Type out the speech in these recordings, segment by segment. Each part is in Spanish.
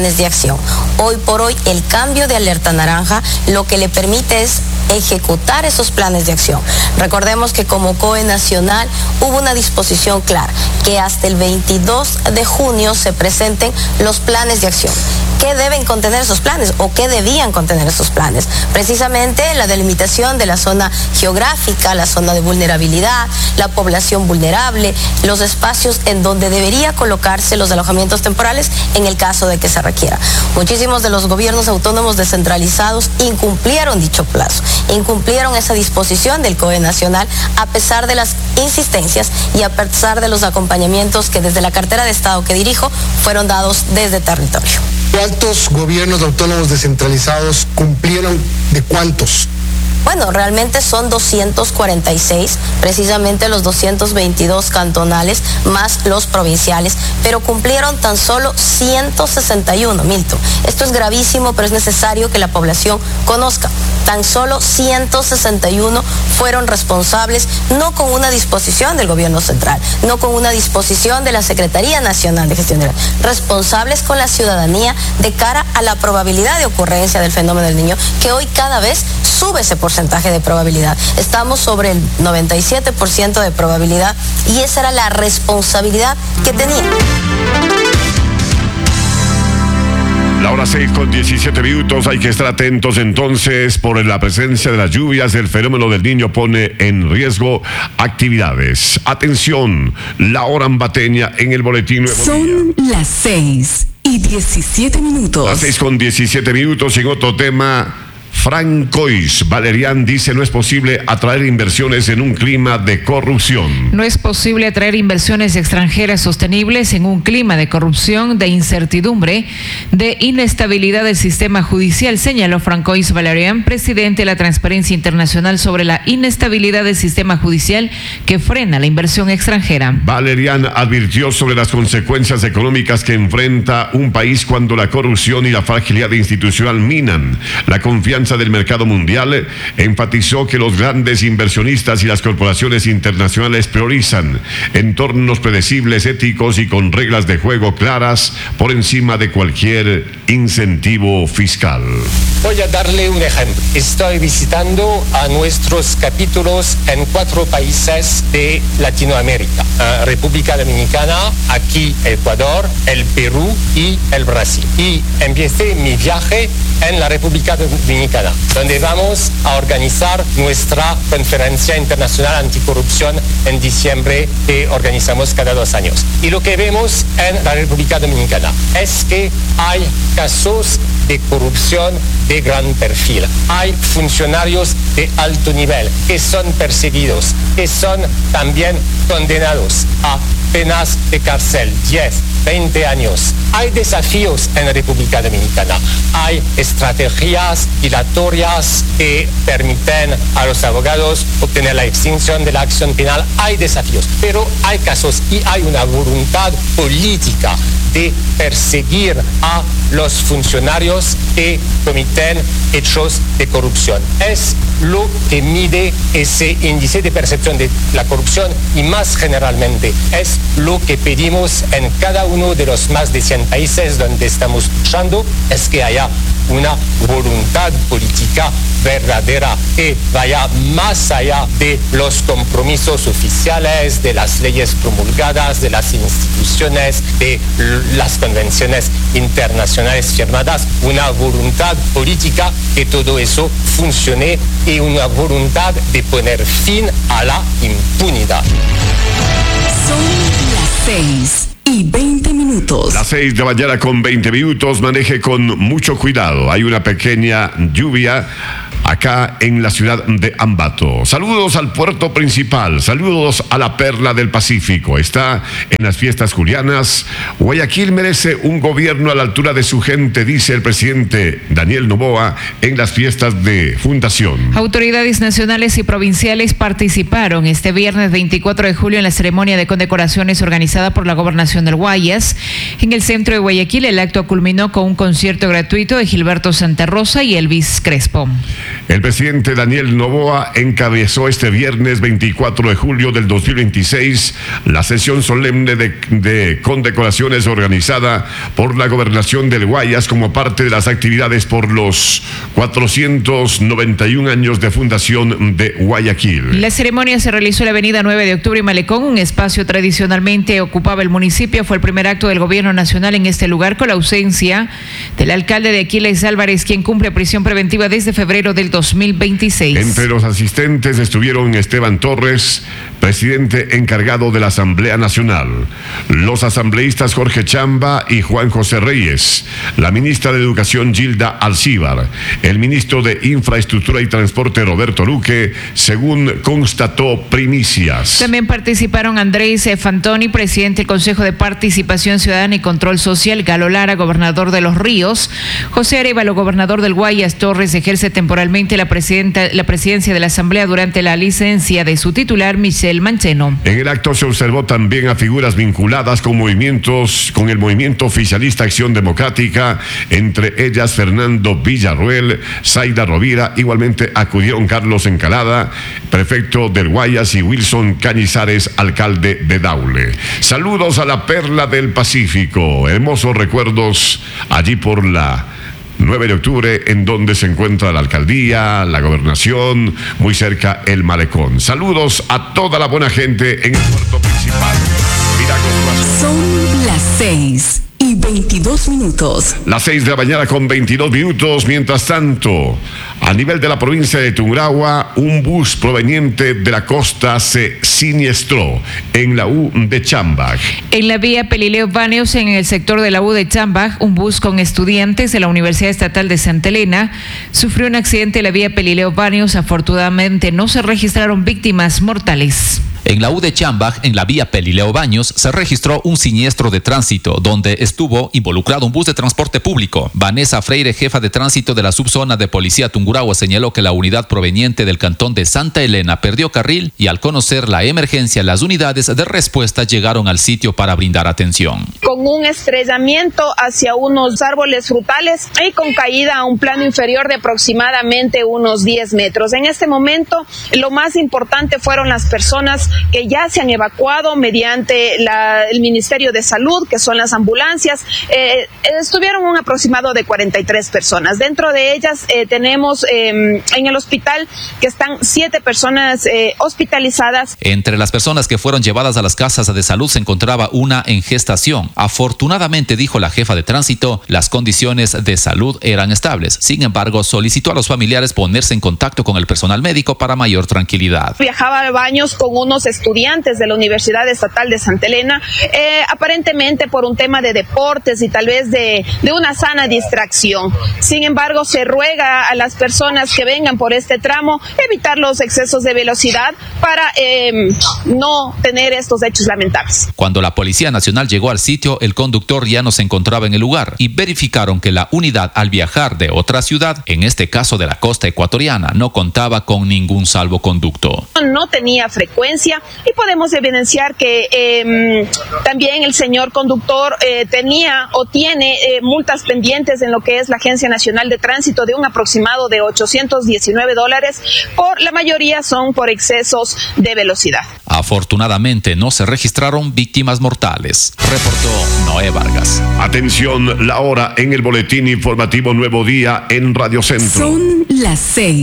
de acción. Hoy por hoy el cambio de alerta naranja lo que le permite es ejecutar esos planes de acción. Recordemos que como COE nacional hubo una disposición clara, que hasta el 22 de junio se presenten los planes de acción. ¿Qué deben contener esos planes o qué debían contener esos planes? Precisamente la delimitación de la zona geográfica, la zona de vulnerabilidad, la población vulnerable, los espacios en donde debería colocarse los alojamientos temporales en el caso de que se requiera. Muchísimos de los gobiernos autónomos descentralizados incumplieron dicho plazo, incumplieron esa disposición del COE nacional a pesar de las insistencias y a pesar de los acompañamientos que desde la cartera de Estado que dirijo fueron dados desde territorio. ¿Cuántos gobiernos autónomos descentralizados cumplieron? ¿De cuántos? Bueno, realmente son 246, precisamente los 222 cantonales más los provinciales, pero cumplieron tan solo 161, Milton. Esto es gravísimo, pero es necesario que la población conozca. Tan solo 161 fueron responsables, no con una disposición del gobierno central, no con una disposición de la Secretaría Nacional de Gestión Integral, responsables con la ciudadanía de cara a la probabilidad de ocurrencia del fenómeno del niño, que hoy cada vez sube ese porcentaje de probabilidad. Estamos sobre el 97% de probabilidad y esa era la responsabilidad que tenía. La hora 6:17. Hay que estar atentos entonces por la presencia de las lluvias. El fenómeno del Niño pone en riesgo actividades. Atención, la hora ambateña en el boletín Nuevo Son Día. las 6:17. Las 6:17. En otro tema, Francois Valerian dice: no es posible atraer inversiones en un clima de corrupción. No es posible atraer inversiones extranjeras sostenibles en un clima de corrupción, de incertidumbre, de inestabilidad del sistema judicial, señaló Francois Valerian, presidente de la Transparencia Internacional sobre la inestabilidad del sistema judicial que frena la inversión extranjera. Valerian advirtió sobre las consecuencias económicas que enfrenta un país cuando la corrupción y la fragilidad institucional minan la confianza del mercado mundial. Enfatizó que los grandes inversionistas y las corporaciones internacionales priorizan entornos predecibles, éticos y con reglas de juego claras por encima de cualquier incentivo fiscal. Voy a darle un ejemplo. Estoy visitando a nuestros capítulos en 4 países de Latinoamérica: República Dominicana, aquí Ecuador, el Perú y el Brasil. Y empecé mi viaje en la República Dominicana, donde vamos a organizar nuestra conferencia internacional anticorrupción en diciembre, que organizamos cada 2 años. Y lo que vemos en la República Dominicana es que hay casos de corrupción de gran perfil. Hay funcionarios de alto nivel que son perseguidos, que son también condenados a penas de cárcel, 10, 20 años. Hay desafíos en la República Dominicana. Hay estrategias dilatorias que permiten a los abogados obtener la extinción de la acción penal. Hay desafíos, pero hay casos y hay una voluntad política de perseguir a los funcionarios que cometen hechos de corrupción. Es lo que mide ese índice de percepción de la corrupción y más generalmente es lo que pedimos en cada uno de los más de 100 países donde estamos luchando, es que haya una voluntad política verdadera que vaya más allá de los compromisos oficiales, de las leyes promulgadas, de las instituciones, de las convenciones internacionales firmadas, una voluntad política que todo eso funcione y una voluntad de poner fin a la impunidad. Son las 6:20. Las 6 de la mañana con 20 minutos. Maneje con mucho cuidado. Hay una pequeña lluvia acá en la ciudad de Ambato. Saludos al puerto principal, saludos a la perla del Pacífico. Está en las fiestas julianas. Guayaquil merece un gobierno a la altura de su gente, dice el presidente Daniel Noboa en las fiestas de fundación. Autoridades nacionales y provinciales participaron este viernes 24 de julio en la ceremonia de condecoraciones organizada por la Gobernación del Guayas En el centro de Guayaquil, el acto culminó con un concierto gratuito de Gilberto Santa Rosa y Elvis Crespo. El presidente Daniel Noboa encabezó este viernes 24 de julio del 2026 la sesión solemne de condecoraciones organizada por la Gobernación del Guayas como parte de las actividades por los 491 años de fundación de Guayaquil. La ceremonia se realizó en la avenida 9 de Octubre y Malecón, un espacio tradicionalmente ocupaba el municipio. Fue el primer acto del gobierno nacional en este lugar con la ausencia del alcalde de Aquiles Álvarez, quien cumple prisión preventiva desde febrero del 2026. Entre los asistentes estuvieron Esteban Torres, presidente encargado de la Asamblea Nacional, los asambleístas Jorge Chamba y Juan José Reyes, la ministra de Educación Gilda Alcíbar, el ministro de Infraestructura y Transporte Roberto Luque, según constató Primicias. También participaron Andrés Fantoni, presidente del Consejo de Participación Ciudadana y Control Social, Galo Lara, gobernador de Los Ríos, José Arévalo, gobernador del Guayas. Torres ejerce temporalmente la presidencia de la Asamblea durante la licencia de su titular, Michelle Mancheno. En el acto se observó también a figuras vinculadas con el movimiento oficialista Acción Democrática, entre ellas Fernando Villarruel, Zaida Rovira. Igualmente acudieron Carlos Encalada, prefecto del Guayas, y Wilson Cañizares, alcalde de Daule. Saludos a la Perla del Pacífico, hermosos recuerdos allí por la 9 de octubre, en donde se encuentra la alcaldía, la gobernación, muy cerca el malecón. Saludos a toda la buena gente en el puerto principal. Son las 6:22. Las 6 de la mañana con 22 minutos. Mientras tanto, a nivel de la provincia de Tungurahua, un bus proveniente de la costa se siniestró en la U de Chambag. En la vía Pelileo Baños, en el sector de la U de Chambag, un bus con estudiantes de la Universidad Estatal de Santa Elena sufrió un accidente en la vía Pelileo Baños. Afortunadamente no se registraron víctimas mortales. En la U de Chambag, en la vía Pelileo Baños, se registró un siniestro de tránsito donde estuvo involucrado un bus de transporte público. Vanessa Freire, jefa de tránsito de la subzona de policía Tungurahua, señaló que la unidad proveniente del cantón de Santa Elena perdió carril y al conocer la emergencia, las unidades de respuesta llegaron al sitio para brindar atención. Con un estrellamiento hacia unos árboles frutales y con caída a un plano inferior de aproximadamente unos 10 metros. En este momento, lo más importante fueron las personas que ya se han evacuado mediante el Ministerio de Salud, que son las ambulancias. Estuvieron un aproximado de 43 personas. Dentro de ellas tenemos en el hospital que están 7 personas hospitalizadas. Entre las personas que fueron llevadas a las casas de salud se encontraba una en gestación. Afortunadamente, dijo la jefa de tránsito, las condiciones de salud eran estables. Sin embargo, solicitó a los familiares ponerse en contacto con el personal médico para mayor tranquilidad. Viajaba a Baños con unos estudiantes de la Universidad Estatal de Santa Elena, aparentemente por un tema de deportes y tal vez de una sana distracción. Sin embargo, se ruega a las personas que vengan por este tramo evitar los excesos de velocidad para no tener estos hechos lamentables. Cuando la Policía Nacional llegó al sitio, el conductor ya no se encontraba en el lugar y verificaron que la unidad, al viajar de otra ciudad, en este caso de la costa ecuatoriana, no contaba con ningún salvoconducto. No tenía frecuencia y podemos evidenciar que también el señor conductor tenía o tiene multas pendientes en lo que es la Agencia Nacional de Tránsito de un aproximado de $819. La mayoría son por excesos de velocidad. Afortunadamente no se registraron víctimas mortales, reportó Noé Vargas. Atención, la hora en el boletín informativo Nuevo Día en Radio Centro. Son las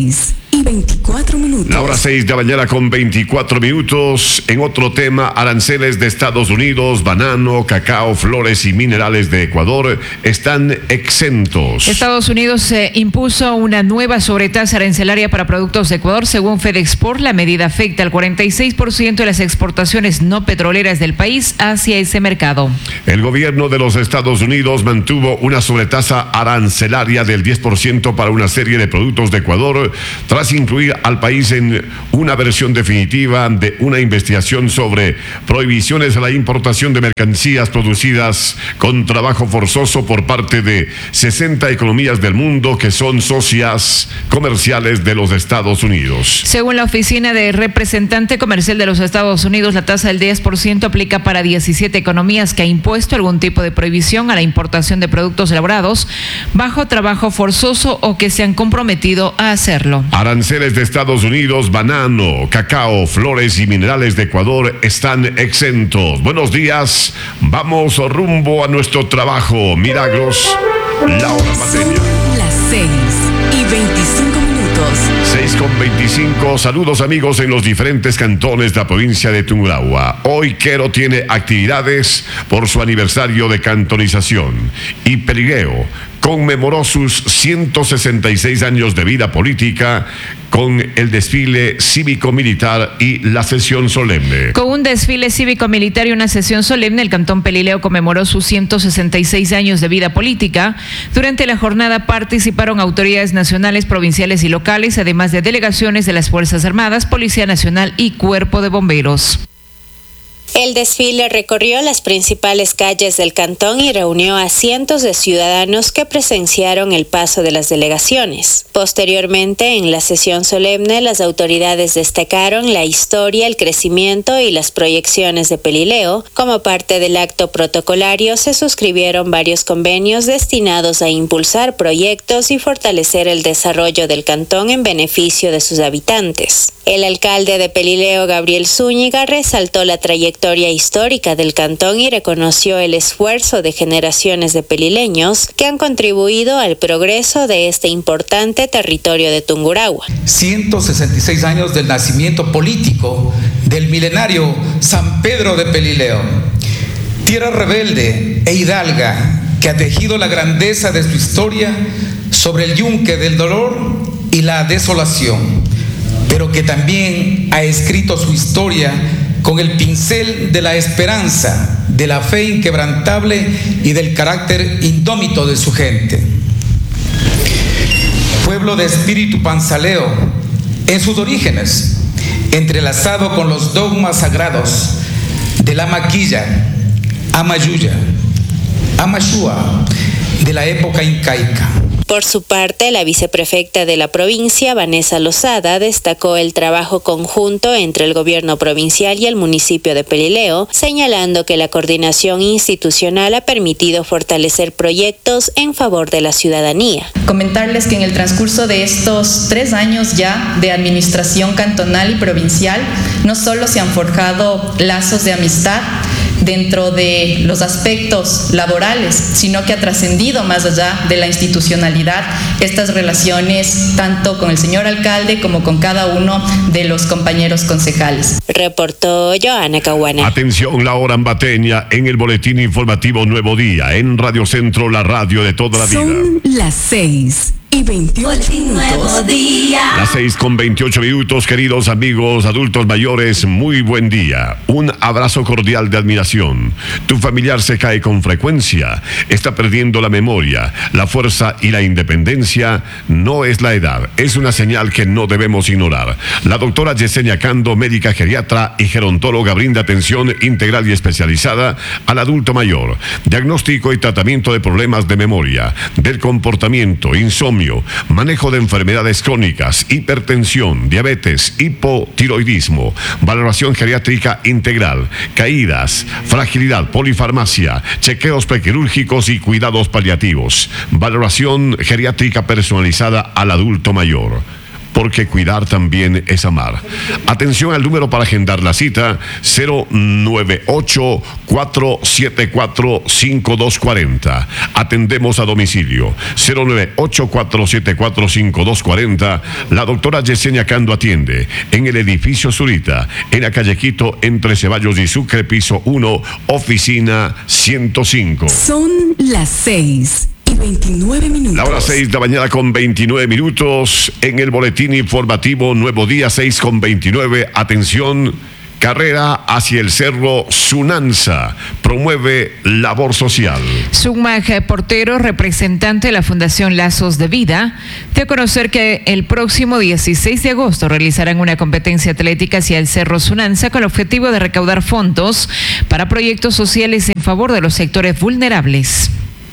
6:24. La hora 6 de la mañana con 24 minutos. En otro tema, aranceles de Estados Unidos, banano, cacao, flores y minerales de Ecuador están exentos. Estados Unidos impuso una nueva sobretasa arancelaria para productos de Ecuador. Según FedExport, la medida afecta al 46% de las exportaciones no petroleras del país hacia ese mercado. El gobierno de los Estados Unidos mantuvo una sobretasa arancelaria del 10% para una serie de productos de Ecuador tras tras incluir al país en una versión definitiva de una investigación sobre prohibiciones a la importación de mercancías producidas con trabajo forzoso por parte de 60 economías del mundo que son socias comerciales de los Estados Unidos. Según la Oficina de Representante Comercial de los Estados Unidos, la tasa del 10% aplica para 17 economías que ha impuesto algún tipo de prohibición a la importación de productos elaborados bajo trabajo forzoso o que se han comprometido a hacerlo. Aranceles de Estados Unidos, banano, cacao, flores y minerales de Ecuador están exentos. Buenos días, vamos rumbo a nuestro trabajo. Milagros, Laura Mateña. Las 6:25. 6:25, saludos amigos en los diferentes cantones de la provincia de Tungurahua. Hoy Quero tiene actividades por su aniversario de cantonización y Pelileo conmemoró sus 166 años de vida política con el desfile cívico-militar y la sesión solemne. Con un desfile cívico-militar y una sesión solemne, el Cantón Pelileo conmemoró sus 166 años de vida política. Durante la jornada participaron autoridades nacionales, provinciales y locales, además de delegaciones de las Fuerzas Armadas, Policía Nacional y Cuerpo de Bomberos. El desfile recorrió las principales calles del cantón y reunió a cientos de ciudadanos que presenciaron el paso de las delegaciones. Posteriormente, en la sesión solemne, las autoridades destacaron la historia, el crecimiento y las proyecciones de Pelileo. Como parte del acto protocolario, se suscribieron varios convenios destinados a impulsar proyectos y fortalecer el desarrollo del cantón en beneficio de sus habitantes. El alcalde de Pelileo, Gabriel Zúñiga, resaltó la trayectoria histórica del cantón y reconoció el esfuerzo de generaciones de pelileños que han contribuido al progreso de este importante territorio de Tungurahua. 166 años del nacimiento político del milenario San Pedro de Pelileo, tierra rebelde e hidalga que ha tejido la grandeza de su historia sobre el yunque del dolor y la desolación, pero que también ha escrito su historia con el pincel de la esperanza, de la fe inquebrantable y del carácter indómito de su gente. Pueblo de espíritu panzaleo, en sus orígenes, entrelazado con los dogmas sagrados de la Maquilla, Amayuya, Amashua, de la época incaica. Por su parte, la viceprefecta de la provincia, Vanessa Lozada, destacó el trabajo conjunto entre el gobierno provincial y el municipio de Pelileo, señalando que la coordinación institucional ha permitido fortalecer proyectos en favor de la ciudadanía. Comentarles que en el transcurso de estos 3 años ya de administración cantonal y provincial, no solo se han forjado lazos de amistad dentro de los aspectos laborales, sino que ha trascendido más allá de la institucionalidad estas relaciones tanto con el señor alcalde como con cada uno de los compañeros concejales. Reportó Joana Caguana. Atención, la hora ambateña en el boletín informativo Nuevo Día en Radio Centro, la radio de toda la vida. Son las 6:28. Las 6:28, queridos amigos, adultos mayores, muy buen día. Un abrazo cordial de admiración. Tu familiar se cae con frecuencia, está perdiendo la memoria, la fuerza y la independencia. No es la edad, es una señal que no debemos ignorar. La doctora Yesenia Cando, médica geriatra y gerontóloga, brinda atención integral y especializada al adulto mayor. Diagnóstico y tratamiento de problemas de memoria, del comportamiento, insomnio, manejo de enfermedades crónicas, hipertensión, diabetes, hipotiroidismo, valoración geriátrica integral, caídas, fragilidad, polifarmacia, chequeos prequirúrgicos y cuidados paliativos, valoración geriátrica personalizada al adulto mayor. Porque cuidar también es amar. Atención al número para agendar la cita, 098-474-5240. Atendemos a domicilio, 098-474-5240. La doctora Yesenia Cando atiende en el edificio Zurita, en la calle Quito, entre Ceballos y Sucre, piso 1, oficina 105. Son las 6:29. La hora 6 de la mañana con 29 minutos en el boletín informativo Nuevo Día, 6:29. Atención, Carrera hacia el Cerro Sunanza. Promueve labor social. Sumag Portero, representante de la Fundación Lazos de Vida, dio a conocer que el próximo 16 de agosto realizarán una competencia atlética hacia el Cerro Sunanza con el objetivo de recaudar fondos para proyectos sociales en favor de los sectores vulnerables.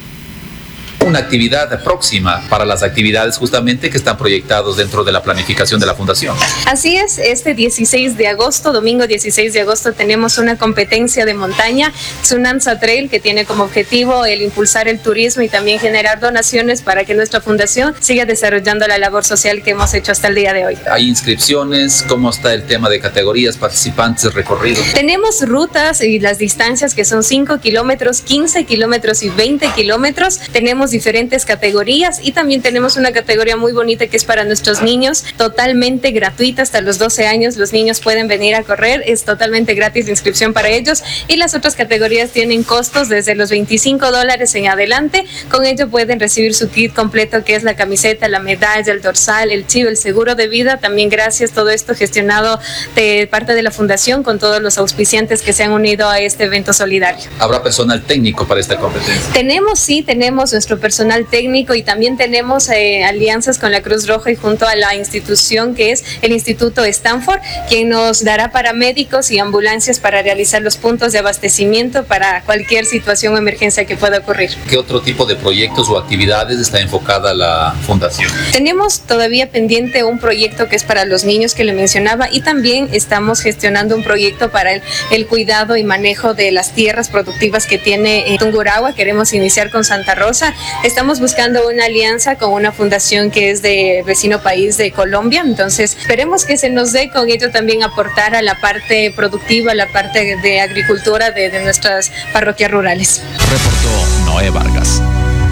Una actividad próxima para las actividades justamente que están proyectados dentro de la planificación de la Fundación. Así es, este 16 de agosto, domingo 16 de agosto, tenemos una competencia de montaña, Sunanza Trail, que tiene como objetivo el impulsar el turismo y también generar donaciones para que nuestra fundación siga desarrollando la labor social que hemos hecho hasta el día de hoy. ¿Hay inscripciones? ¿Cómo está el tema de categorías, participantes, recorridos? Tenemos rutas y las distancias que son 5 kilómetros, 15 kilómetros y 20 kilómetros. Tenemos diferentes categorías y también tenemos una categoría muy bonita que es para nuestros niños, totalmente gratuita, hasta los 12 años los niños pueden venir a correr, es totalmente gratis la inscripción para ellos, y las otras categorías tienen costos desde los $25 en adelante. Con ello pueden recibir su kit completo, que es la camiseta, la medalla, el dorsal, el chivo, el seguro de vida, también gracias, todo esto gestionado de parte de la fundación con todos los auspiciantes que se han unido a este evento solidario. ¿Habrá personal técnico para esta competencia? Tenemos nuestro personal técnico y también tenemos alianzas con la Cruz Roja y junto a la institución que es el Instituto Stanford, quien nos dará paramédicos y ambulancias para realizar los puntos de abastecimiento para cualquier situación o emergencia que pueda ocurrir. ¿Qué otro tipo de proyectos o actividades está enfocada la fundación? Tenemos todavía pendiente un proyecto que es para los niños que le mencionaba, y también estamos gestionando un proyecto para el cuidado y manejo de las tierras productivas que tiene Tungurahua. Queremos iniciar con Santa Rosa. Estamos buscando una alianza con una fundación que es de vecino país de Colombia, entonces esperemos que se nos dé con ello también aportar a la parte productiva, a la parte de agricultura de nuestras parroquias rurales. Reportó Noé Vargas.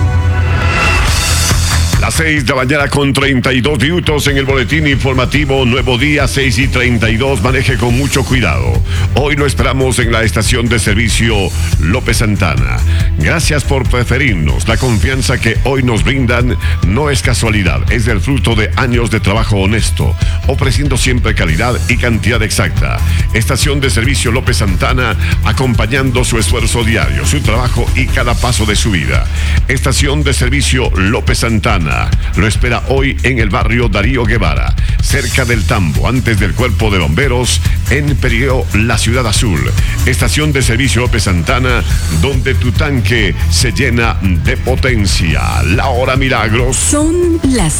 Las 6 de la mañana con 32 minutos en el boletín informativo Nuevo Día, 6:32. Maneje con mucho cuidado. Hoy lo esperamos en la estación de servicio López Santana. Gracias por preferirnos. La confianza que hoy nos brindan no es casualidad, es el fruto de años de trabajo honesto, ofreciendo siempre calidad y cantidad exacta. Estación de servicio López Santana, acompañando su esfuerzo diario, su trabajo y cada paso de su vida. Estación de servicio López Santana lo espera hoy en el barrio Darío Guevara, cerca del Tambo, antes del Cuerpo de Bomberos, en Perio, la Ciudad Azul. Estación de servicio López Santana, donde tu tanque se llena de potencia. La hora milagros. Son las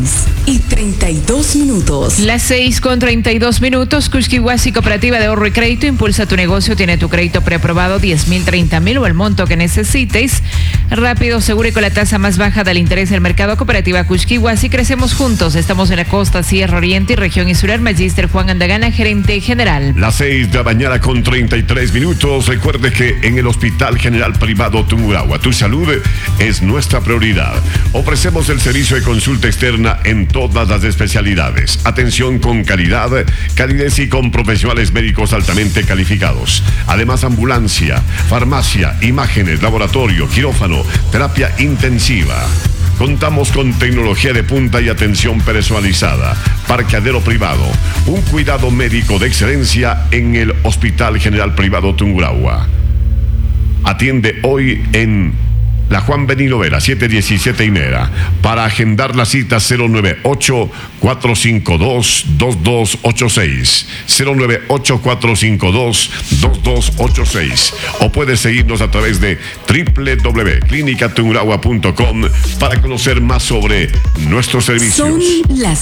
6:32. Las 6:32. Cusquihuasi Cooperativa de Ahorro y Crédito impulsa tu negocio. Tiene tu crédito preaprobado, 10,000, 30,000 o el monto que necesites. Rápido, seguro y con la tasa más baja del interés del mercado. Cooperativa Cusquihuasi, crecemos juntos. Estamos en la costa, Sierra Oriente y región insular. Magíster Juan Andagana, gerente general. Las 6 de la mañana con 33 minutos. Recuerde que en el Hospital General Privado Tungurahua, tu salud es nuestra prioridad. Ofrecemos el servicio de consulta externa en todas las especialidades. Atención con calidad, calidez y con profesionales médicos altamente calificados. Además, ambulancia, farmacia, imágenes, laboratorio, quirófano, terapia intensiva. Contamos con tecnología de punta y atención personalizada, parqueadero privado, un cuidado médico de excelencia en el Hospital General Privado Tungurahua. Atiende hoy en la Juan Benito Vera, 717 Inera. Para agendar la cita, 098-452-2286. 098-452-2286. O puedes seguirnos a través de www.clinicatungurahua.com para conocer más sobre nuestros servicios. Son las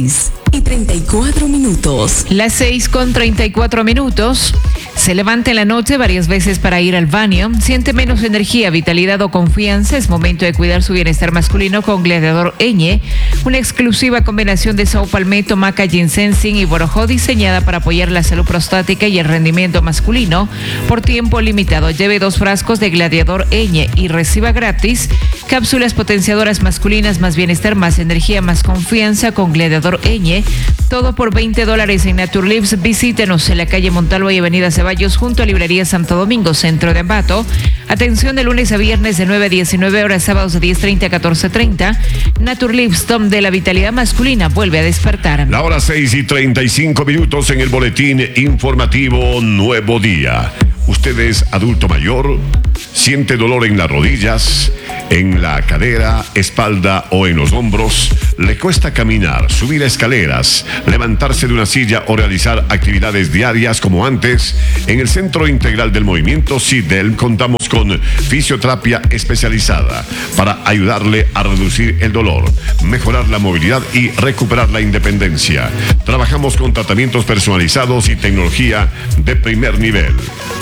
6:34. Las 6:34. Se levanta en la noche varias veces para ir al baño. Siente menos energía, vitalidad o confianza. Es momento de cuidar su bienestar masculino con Gladiador Eñe, una exclusiva combinación de sao palmetto, maca, ginseng, zinc y borojó, diseñada para apoyar la salud prostática y el rendimiento masculino por tiempo limitado. Lleve 2 frascos de Gladiador Eñe y reciba gratis cápsulas potenciadoras masculinas, más bienestar, más energía, más confianza con Gladiador Eñe, saludable. Todo por $20 en Naturlips. Visítenos en la calle Montalvo y Avenida Ceballos junto a Librería Santo Domingo, centro de Ambato. Atención de lunes a viernes de 9 a 19 horas, sábados de 10:30 a 14:30. Naturlips, donde la vitalidad masculina vuelve a despertar. La hora 6:35 en el boletín informativo Nuevo Día. Usted es adulto mayor, siente dolor en las rodillas, en la cadera, espalda o en los hombros, le cuesta caminar, subir escaleras, levantarse de una silla o realizar actividades diarias como antes. En el Centro Integral del Movimiento CIDEL contamos con fisioterapia especializada para ayudarle a reducir el dolor, mejorar la movilidad y recuperar la independencia. Trabajamos con tratamientos personalizados y tecnología de primer nivel.